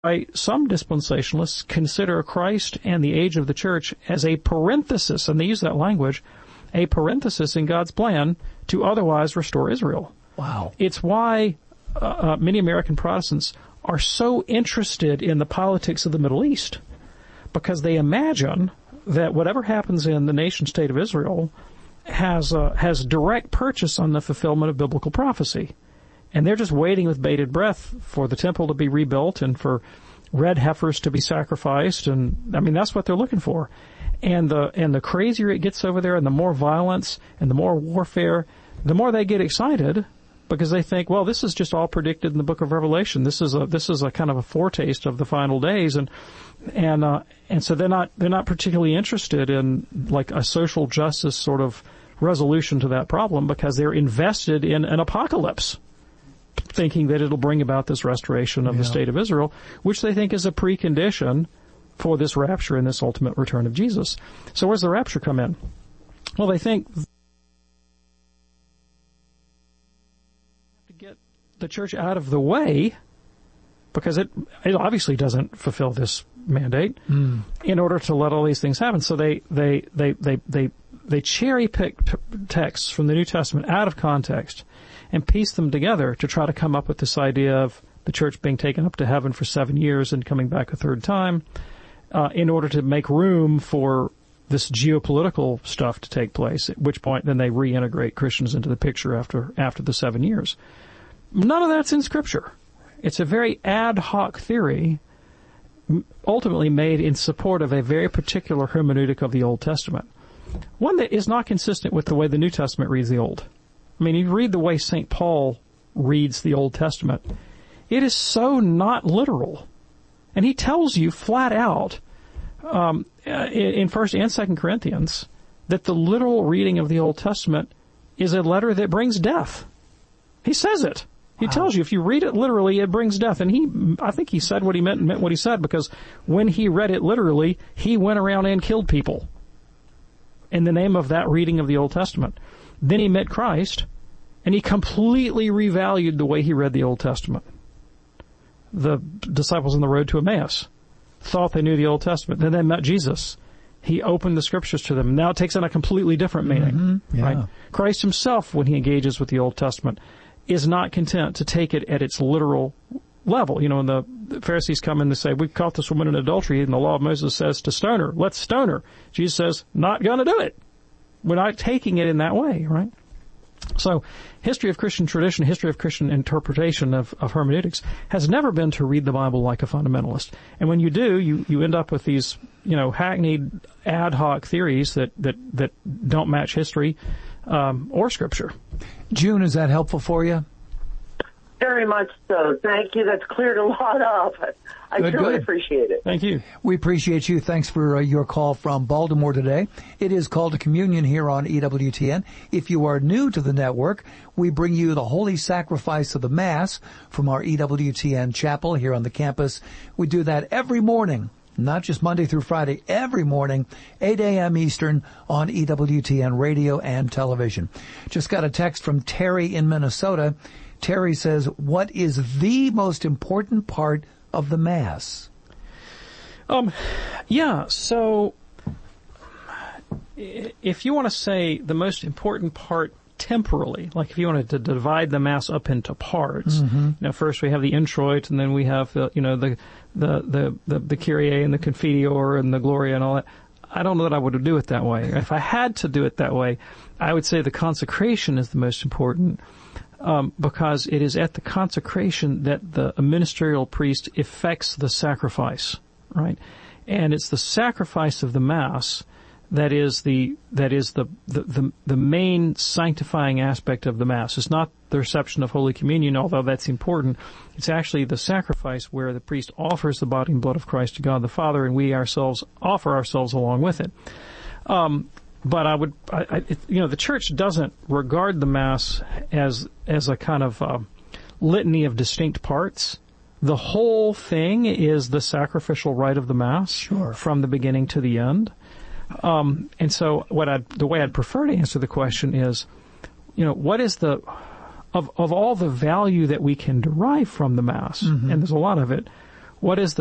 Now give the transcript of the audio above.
some dispensationalists consider Christ and the age of the church as a parenthesis, and they use that language, a parenthesis in God's plan to otherwise restore Israel. Wow. It's why many American Protestants are so interested in the politics of the Middle East, because they imagine that whatever happens in the nation-state of Israel has direct purchase on the fulfillment of biblical prophecy. And they're just waiting with bated breath for the temple to be rebuilt and for red heifers to be sacrificed. And, I mean, that's what they're looking for. And the crazier it gets over there and the more violence and the more warfare, the more they get excited, because they think, well, this is just all predicted in the book of Revelation. This is a kind of a foretaste of the final days. And so they're not particularly interested in like a social justice sort of resolution to that problem, because they're invested in an apocalypse, thinking that it'll bring about this restoration of the state of Israel, which they think is a precondition for this rapture and this ultimate return of Jesus. So where's the rapture come in? Well, they think to get the church out of the way, because it obviously doesn't fulfill this mandate, in order to let all these things happen. So they cherry pick texts from the New Testament out of context and piece them together to try to come up with this idea of the church being taken up to heaven for 7 years and coming back a third time, in order to make room for this geopolitical stuff to take place, at which point then they reintegrate Christians into the picture after the 7 years. None of that's in Scripture. It's a very ad hoc theory, ultimately made in support of a very particular hermeneutic of the Old Testament, one that is not consistent with the way the New Testament reads the Old. I mean, you read the way St. Paul reads the Old Testament, it is so not literal. And he tells you flat out in 1st and 2nd Corinthians that the literal reading of the Old Testament is a letter that brings death. He says it. He tells you if you read it literally, it brings death. And I think he said what he meant and meant what he said, because when he read it literally, he went around and killed people in the name of that reading of the Old Testament. Then he met Christ, and he completely revalued the way he read the Old Testament. The disciples on the road to Emmaus thought they knew the Old Testament. Then they met Jesus. He opened the Scriptures to them. Now it takes on a completely different meaning. Right? Christ himself, when he engages with the Old Testament, is not content to take it at its literal level. You know, when the Pharisees come in and say, we've caught this woman in adultery, and the law of Moses says to stone her. Let's stone her. Jesus says, not going to do it. We're not taking it in that way, right? So, history of Christian tradition, history of Christian interpretation of hermeneutics has never been to read the Bible like a fundamentalist. And when you do, you end up with these, hackneyed ad hoc theories that don't match history, or Scripture. June, is that helpful for you? Very much so. Thank you. That's cleared a lot up. I truly appreciate it. Thank you. We appreciate you. Thanks for your call from Baltimore today. It is Call to Communion here on EWTN. If you are new to the network, we bring you the Holy Sacrifice of the Mass from our EWTN chapel here on the campus. We do that every morning, not just Monday through Friday, every morning, 8 a.m. Eastern on EWTN radio and television. Just got a text from Terry in Minnesota. Terry says, what is the most important part of the Mass? So if you want to say the most important part temporally, like if you wanted to divide the Mass up into parts, first we have the introit, and then we have the Kyrie and the Confiteor and the Gloria and all that. I don't know that I would do it that way. If I had to do it that way, I would say the consecration is the most important. Because it is at the consecration that the ministerial priest effects the sacrifice, right? And it's the sacrifice of the Mass that is the main sanctifying aspect of the Mass. It's not the reception of Holy Communion, although that's important. It's actually the sacrifice where the priest offers the body and blood of Christ to God the Father, and we ourselves offer ourselves along with it. But the Church doesn't regard the Mass as a kind of litany of distinct parts. The whole thing is the sacrificial rite of the Mass, from the beginning to the end. And so the way I'd prefer to answer the question is, what is of all the value that we can derive from the Mass, and there's a lot of it, What is the